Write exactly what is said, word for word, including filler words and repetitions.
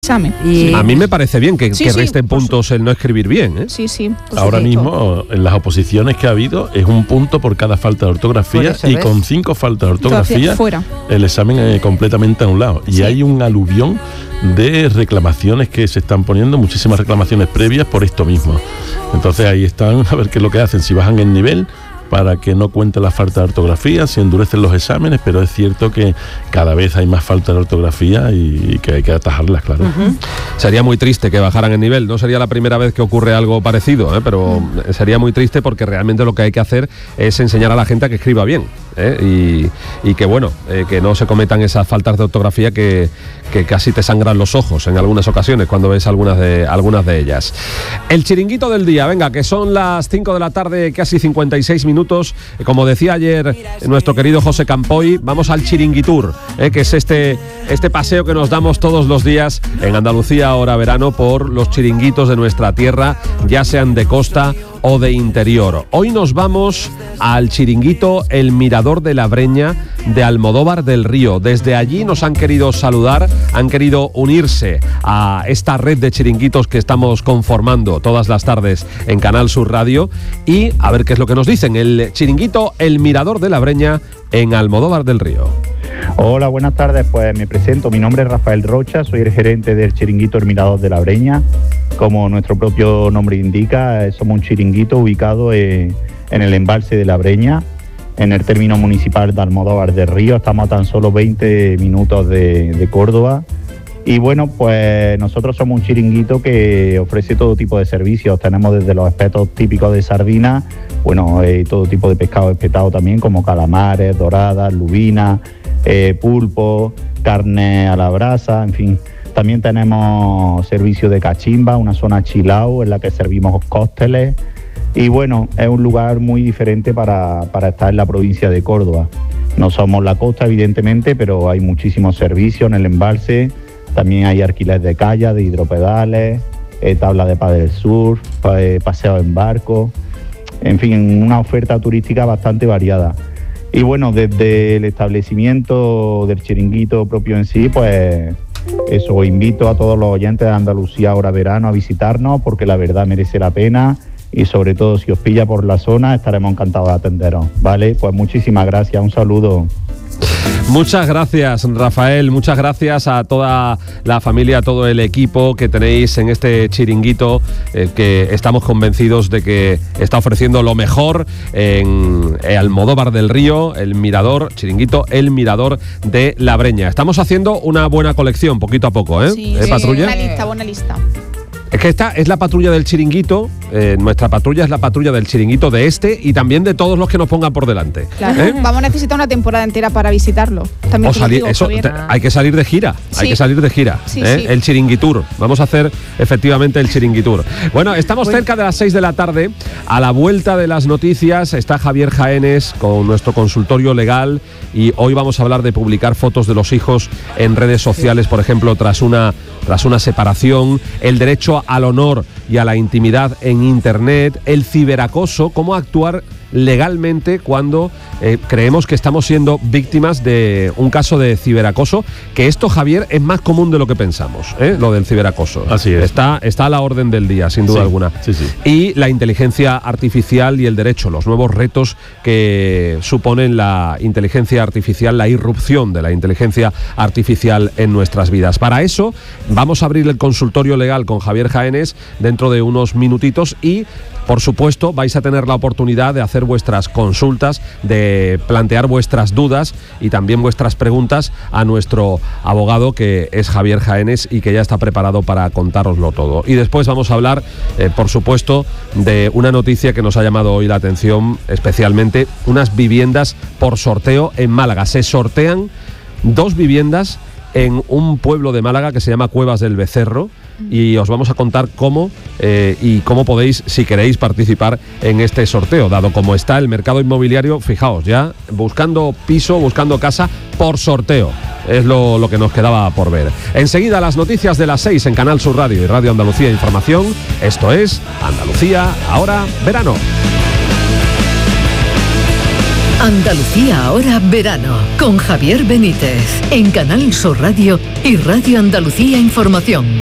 examen. Y a mí me parece bien que, sí, que sí, resten puntos su... el no escribir bien, ¿eh? Sí, sí. Ahora mismo, en las oposiciones que ha habido, es un punto por cada falta de ortografía y ves. Con cinco faltas de ortografía, fuera. El examen es completamente anulado. Y sí. Hay un aluvión de reclamaciones que se están poniendo, muchísimas reclamaciones previas por esto mismo. Entonces ahí están, a ver qué es lo que hacen, si bajan el nivel para que no cuente la falta de ortografía, se endurecen los exámenes, pero es cierto que cada vez hay más falta de ortografía y, y que hay que atajarlas, claro. Uh-huh. Sería muy triste que bajaran el nivel, no sería la primera vez que ocurre algo parecido, ¿eh? Pero uh-huh. sería muy triste porque realmente lo que hay que hacer es enseñar a la gente a que escriba bien, ¿eh? y, y que bueno, eh, que no se cometan esas faltas de ortografía que, que casi te sangran los ojos en algunas ocasiones cuando ves algunas de, algunas de ellas. El chiringuito del día, venga, que son las cinco de la tarde, casi cincuenta y seis minutos. Como decía ayer nuestro querido José Campoy, vamos al chiringuitur, ¿eh? que es este, este paseo que nos damos todos los días en Andalucía, ahora verano, por los chiringuitos de nuestra tierra, ya sean de costa o de interior. Hoy nos vamos al chiringuito El Mirador de la Breña de Almodóvar del Río. Desde allí nos han querido saludar, han querido unirse a esta red de chiringuitos que estamos conformando todas las tardes en Canal Sur Radio, y a ver qué es lo que nos dicen. El chiringuito El Mirador de la Breña en Almodóvar del Río. Hola, buenas tardes, pues me presento, mi nombre es Rafael Rocha, soy el gerente del chiringuito El Mirador de la Breña. Como nuestro propio nombre indica, somos un chiringuito ubicado en, en el embalse de la Breña, en el término municipal de Almodóvar del Río. Estamos a tan solo veinte minutos de, de Córdoba. Y bueno, pues nosotros somos un chiringuito que ofrece todo tipo de servicios. Tenemos desde los espetos típicos de sardina, bueno, eh, todo tipo de pescado espetado también, como calamares, doradas, lubinas, eh, pulpo, carne a la brasa, en fin. También tenemos servicio de cachimba, una zona chilao en la que servimos cócteles. Y bueno, es un lugar muy diferente para, para estar en la provincia de Córdoba. No somos la costa, evidentemente, pero hay muchísimos servicios en el embalse. También hay alquiler de kayak, de hidropedales, eh, tabla de pádel surf, eh, paseo en barco, en fin, una oferta turística bastante variada. Y bueno, desde el establecimiento del chiringuito propio en sí, pues eso, invito a todos los oyentes de Andalucía ahora verano a visitarnos, porque la verdad merece la pena, y sobre todo si os pilla por la zona estaremos encantados de atenderos, ¿vale? Pues muchísimas gracias, un saludo. Muchas gracias, Rafael, muchas gracias a toda la familia, a todo el equipo que tenéis en este chiringuito, eh, que estamos convencidos de que está ofreciendo lo mejor en, en Almodóvar del Río, el Mirador, chiringuito El Mirador de la Breña. Estamos haciendo una buena colección, poquito a poco, ¿eh? Sí, ¿Eh, sí, patrulla? Buena lista, buena lista. Es que esta es la patrulla del chiringuito, eh, nuestra patrulla es la patrulla del chiringuito de este y también de todos los que nos pongan por delante. Claro, ¿eh? Vamos a necesitar una temporada entera para visitarlo. También o salir, digo, eso, te, hay que salir de gira, sí. hay que salir de gira. Sí, ¿eh? sí. El chiringuitur, vamos a hacer efectivamente el chiringuitur. Bueno, estamos bueno. cerca de las seis de la tarde, a la vuelta de las noticias está Javier Jaénes con nuestro consultorio legal, y hoy vamos a hablar de publicar fotos de los hijos en redes sociales, por ejemplo, tras una, tras una separación, el derecho al honor y a la intimidad en Internet, el ciberacoso, cómo actuar legalmente cuando eh, creemos que estamos siendo víctimas de un caso de ciberacoso, que esto, Javier, es más común de lo que pensamos, ¿eh? Lo del ciberacoso. Así es. Está, está a la orden del día, sin duda sí, alguna. Sí, sí. Y la inteligencia artificial y el derecho, los nuevos retos que suponen la inteligencia artificial, la irrupción de la inteligencia artificial en nuestras vidas. Para eso vamos a abrir el consultorio legal con Javier Jaénes dentro de unos minutitos y, por supuesto, vais a tener la oportunidad de hacer vuestras consultas, de plantear vuestras dudas y también vuestras preguntas a nuestro abogado, que es Javier Jaénes y que ya está preparado para contároslo todo. Y después vamos a hablar, eh, por supuesto, de una noticia que nos ha llamado hoy la atención, especialmente unas viviendas por sorteo en Málaga. Se sortean dos viviendas en un pueblo de Málaga que se llama Cuevas del Becerro, y os vamos a contar cómo eh, y cómo podéis, si queréis, participar en este sorteo, dado como está el mercado inmobiliario. Fijaos, ya buscando piso, buscando casa por sorteo, es lo, lo que nos quedaba por ver. Enseguida las noticias de las seis en Canal Sur Radio y Radio Andalucía Información. Esto es Andalucía Ahora Verano. Andalucía ahora verano, con Javier Benítez, en Canal Sur Radio y Radio Andalucía Información.